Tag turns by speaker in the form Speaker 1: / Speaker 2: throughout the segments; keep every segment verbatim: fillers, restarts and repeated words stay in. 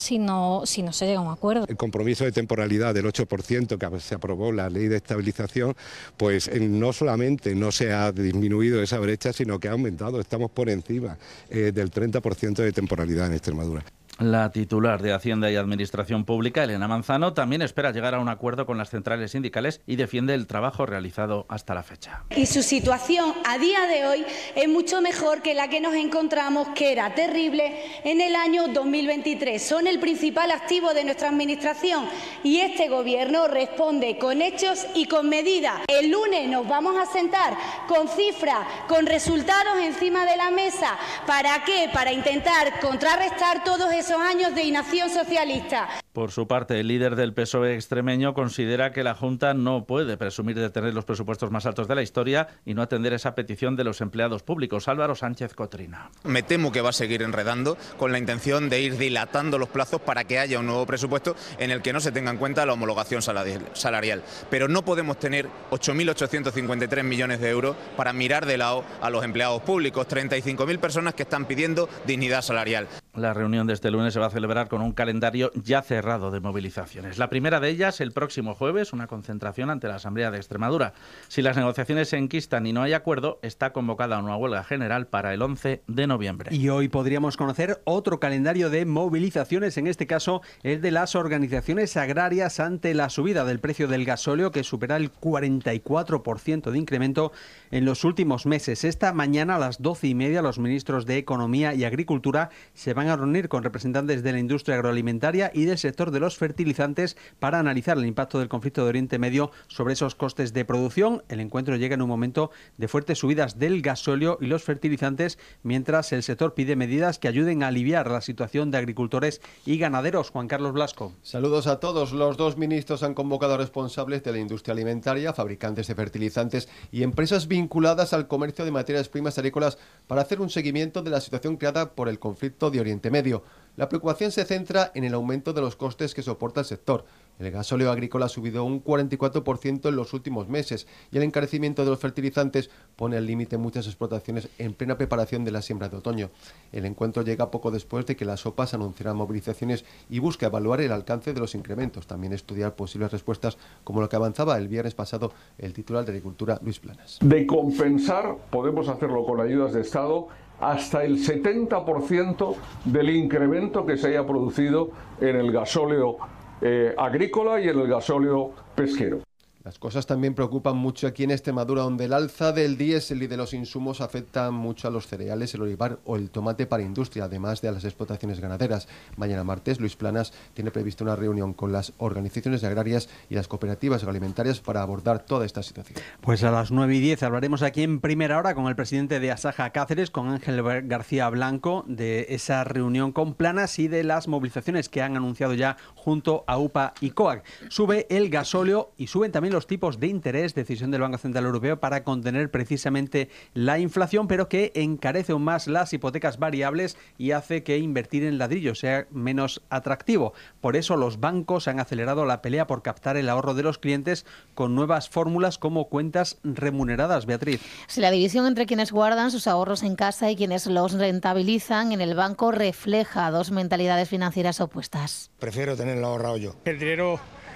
Speaker 1: si no, si no se llega a un acuerdo.
Speaker 2: El compromiso de temporalidad del ocho por ciento que se aprobó la ley de estabilización, pues no solamente no se ha disminuido esa brecha, sino que ha aumentado. Estamos por encima eh, del treinta por ciento de temporalidad en Extremadura.
Speaker 3: La titular de Hacienda y Administración Pública, Elena Manzano, también espera llegar a un acuerdo con las centrales sindicales y defiende el trabajo realizado hasta la fecha.
Speaker 4: Y su situación a día de hoy es mucho mejor que la que nos encontramos, que era terrible en el año dos mil veintitrés. Son el principal activo de nuestra Administración y este Gobierno responde con hechos y con medidas. El lunes nos vamos a sentar con cifras, con resultados encima de la mesa. ¿Para qué? Para intentar contrarrestar todos esos años de inacción socialista.
Speaker 3: Por su parte, el líder del P S O E extremeño considera que la Junta no puede presumir de tener los presupuestos más altos de la historia y no atender esa petición de los empleados públicos. Álvaro Sánchez Cotrina.
Speaker 5: Me temo que va a seguir enredando con la intención de ir dilatando los plazos para que haya un nuevo presupuesto en el que no se tenga en cuenta la homologación salarial. Pero no podemos tener ocho mil ochocientos cincuenta y tres millones de euros para mirar de lado a los empleados públicos, treinta y cinco mil personas que están pidiendo dignidad salarial.
Speaker 3: La reunión de este lunes se va a celebrar con un calendario ya cerrado de movilizaciones. La primera de ellas, el próximo jueves, una concentración ante la Asamblea de Extremadura. Si las negociaciones se enquistan y no hay acuerdo, está convocada una huelga general para el once de noviembre.
Speaker 6: Y hoy podríamos conocer otro calendario de movilizaciones, en este caso el de las organizaciones agrarias ante la subida del precio del gasóleo, que supera el cuarenta y cuatro por ciento de incremento en los últimos meses. Esta mañana a las doce y media los ministros de Economía y Agricultura se van a reunir con representantes de la industria agroalimentaria y del sector de los fertilizantes para analizar el impacto del conflicto de Oriente Medio sobre esos costes de producción. El encuentro llega en un momento de fuertes subidas del gasóleo y los fertilizantes, mientras el sector pide medidas que ayuden a aliviar la situación de agricultores y ganaderos. Juan Carlos Blasco.
Speaker 7: Saludos a todos. Los dos ministros han convocado a responsables de la industria alimentaria, fabricantes de fertilizantes y empresas vinculadas al comercio de materias primas agrícolas para hacer un seguimiento de la situación creada por el conflicto de Oriente Medio. La preocupación se centra en el aumento de los costes que soporta el sector. El gasóleo agrícola ha subido un cuarenta y cuatro por ciento en los últimos meses y el encarecimiento de los fertilizantes pone al límite muchas explotaciones en plena preparación de la siembra de otoño. El encuentro llega poco después de que las O P As anunciaran movilizaciones y busca evaluar el alcance de los incrementos, también estudiar posibles respuestas como lo que avanzaba el viernes pasado el titular de Agricultura, Luis Planas.
Speaker 8: De compensar, podemos hacerlo con ayudas de Estado, hasta el setenta por ciento del incremento que se haya producido en el gasóleo eh, agrícola y en el gasóleo pesquero.
Speaker 7: Las cosas también preocupan mucho aquí en Extremadura, donde el alza del diésel y de los insumos afecta mucho a los cereales, el olivar o el tomate para industria, además de a las explotaciones ganaderas. Mañana martes, Luis Planas tiene previsto una reunión con las organizaciones agrarias y las cooperativas agroalimentarias para abordar toda esta situación.
Speaker 6: Pues a las nueve y diez hablaremos aquí en Primera Hora con el presidente de Asaja Cáceres, con Ángel García Blanco, de esa reunión con Planas y de las movilizaciones que han anunciado ya junto a U P A y COAG. Sube el gasóleo y suben también los tipos de interés, decisión del Banco Central Europeo para contener precisamente la inflación, pero que encarece aún más las hipotecas variables y hace que invertir en ladrillo sea menos atractivo. Por eso los bancos han acelerado la pelea por captar el ahorro de los clientes con nuevas fórmulas como cuentas remuneradas. Beatriz.
Speaker 9: Si la división entre quienes guardan sus ahorros en casa y quienes los rentabilizan en el banco refleja dos mentalidades financieras opuestas.
Speaker 10: Prefiero tenerlo ahorrado yo.
Speaker 11: El dinero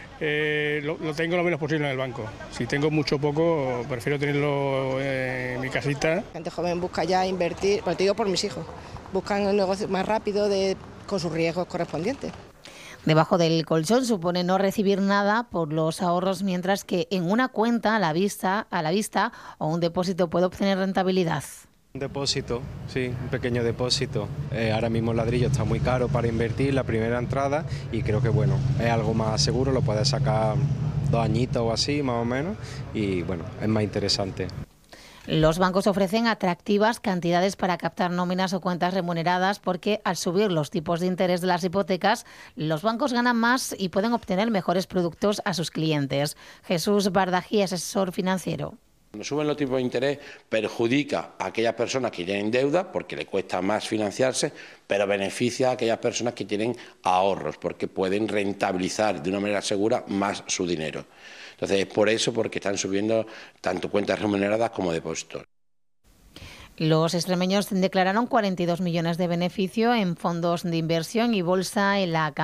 Speaker 11: Eh, lo, lo tengo lo menos posible en el banco. Si tengo mucho o poco, prefiero tenerlo en mi casita.
Speaker 12: La gente joven busca ya invertir, pues te digo por mis hijos, buscan un negocio más rápido de, con sus riesgos correspondientes.
Speaker 9: Debajo del colchón supone no recibir nada por los ahorros, mientras que en una cuenta a la vista, a la vista o un depósito puede obtener rentabilidad.
Speaker 13: Un depósito, sí, un pequeño depósito. Eh, ahora mismo el ladrillo está muy caro para invertir la primera entrada y creo que bueno, es algo más seguro, lo puedes sacar dos añitos o así más o menos y bueno, es más interesante.
Speaker 9: Los bancos ofrecen atractivas cantidades para captar nóminas o cuentas remuneradas porque al subir los tipos de interés de las hipotecas, los bancos ganan más y pueden obtener mejores productos a sus clientes. Jesús Bardají, asesor financiero.
Speaker 14: Cuando suben los tipos de interés perjudica a aquellas personas que tienen deuda porque le cuesta más financiarse, pero beneficia a aquellas personas que tienen ahorros porque pueden rentabilizar de una manera segura más su dinero. Entonces es por eso porque están subiendo tanto cuentas remuneradas como depósitos.
Speaker 9: Los extremeños declararon cuarenta y dos millones de beneficio en fondos de inversión y bolsa en la